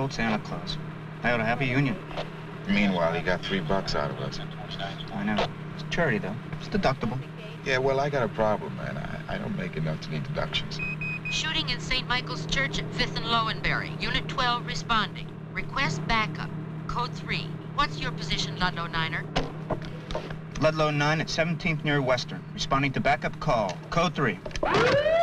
old Santa Claus. I ought to have a union. Meanwhile, he got $3 out of us. I know. It's charity, though. It's deductible. Yeah, well, I got a problem, man. I don't make enough to need deductions. Shooting in St. Michael's Church at 5th and Lowenberry. Unit 12 responding. Request backup. Code 3. What's your position, Ludlow Niner? Ludlow 9 at 17th near Western. Responding to backup call. Code 3.